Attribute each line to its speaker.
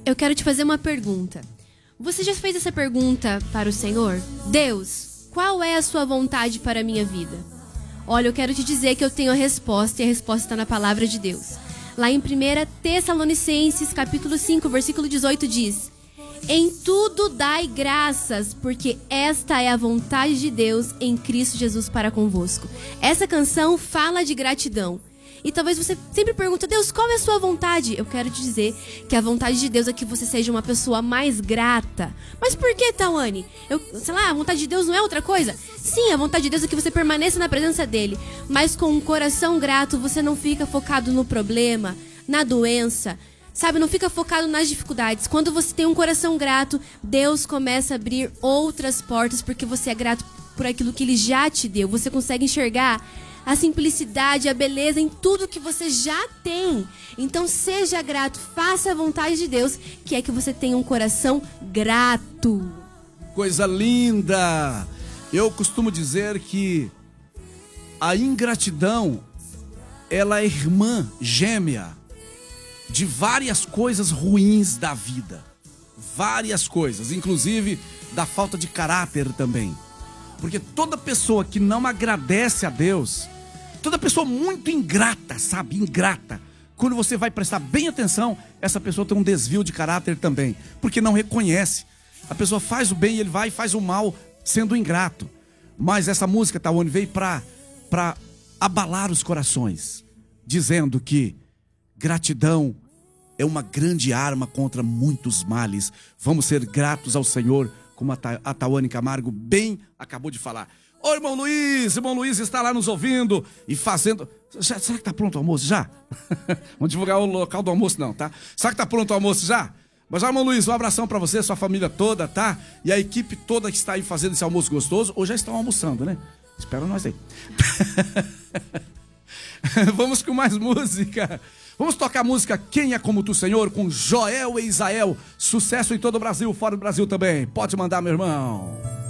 Speaker 1: Eu quero te fazer uma pergunta. Você já fez essa pergunta para o Senhor? Deus, qual é a sua vontade para a minha vida? Olha, eu quero te dizer que eu tenho a resposta, e a resposta está na palavra de Deus. Lá em 1 Tessalonicenses, capítulo 5, versículo 18, diz: em tudo dai graças, porque esta é a vontade de Deus em Cristo Jesus para convosco. Essa canção fala de gratidão. E talvez você sempre pergunte: Deus, qual é a sua vontade? Eu quero te dizer que a vontade de Deus é que você seja uma pessoa mais grata. Mas por que, Tawane? Sei lá, a vontade de Deus não é outra coisa? Sim, a vontade de Deus é que você permaneça na presença dele. Mas com um coração grato, você não fica focado no problema, na doença. Sabe, não fica focado nas dificuldades. Quando você tem um coração grato, Deus começa a abrir outras portas, porque você é grato por aquilo que ele já te deu. Você consegue enxergar a simplicidade, a beleza em tudo que você já tem. Então seja grato, faça a vontade de Deus, que é que você tenha um coração grato.
Speaker 2: Coisa linda! Eu costumo dizer que a ingratidão, ela é irmã gêmea de várias coisas ruins da vida. Várias coisas, inclusive da falta de caráter também. Porque toda pessoa que não agradece a Deus, toda pessoa muito ingrata, sabe? Ingrata. Quando você vai prestar bem atenção, essa pessoa tem um desvio de caráter também. Porque não reconhece. A pessoa faz o bem e ele vai e faz o mal sendo ingrato. Mas essa música, Tawane, veio para abalar os corações. Dizendo que gratidão é uma grande arma contra muitos males. Vamos ser gratos ao Senhor, como a Tawane Camargo bem acabou de falar. Ô, irmão Luiz está lá nos ouvindo e fazendo... Será que está pronto o almoço já? Vamos divulgar o local do almoço não, tá? Será que está pronto o almoço já? Mas, ó, irmão Luiz, um abração para você, sua família toda, tá? E a equipe toda que está aí fazendo esse almoço gostoso, ou já estão almoçando, né? Espera nós aí. Vamos com mais música. Vamos tocar a música Quem é Como Tu, Senhor, com Joel e Isael. Sucesso em todo o Brasil, fora do Brasil também. Pode mandar, meu irmão.